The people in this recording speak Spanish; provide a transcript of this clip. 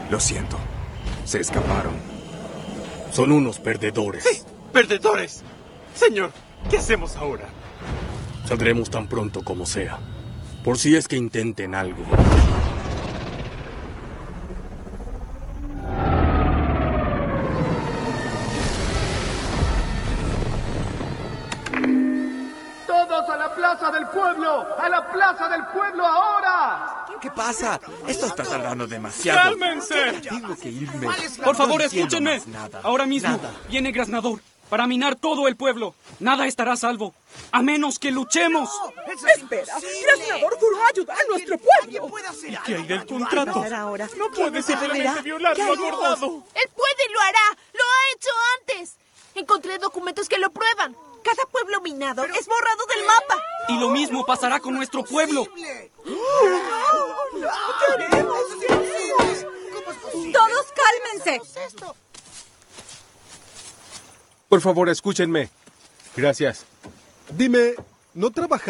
Lo siento. Se escaparon. Son unos perdedores. ¡Sí! ¡Perdedores! Señor, ¿qué hacemos ahora? Saldremos tan pronto como sea. Por si es que intenten algo. ¡Todos a la plaza del pueblo! ¡A la plaza del pueblo ahora! ¿Qué pasa? Esto está tardando demasiado. ¡Cálmense! Tengo que irme. Por favor, No entiendo escúchenme. más nada. Ahora mismo Nada. viene Graznador para minar todo el pueblo. Nada estará a salvo, a menos que luchemos. ¡Espera! Graznador juró ayudar a nuestro pueblo. ¿Qué hay del contrato? Ahora? No puede simplemente violar lo acordado. Él puede y lo hará. Lo ha hecho antes. Encontré documentos que lo prueban. Cada pueblo minado es borrado del mapa. Y lo mismo pasará con nuestro pueblo. ¡Todos cálmense! Por favor, escúchenme. Gracias. Dime, ¿no trabajas?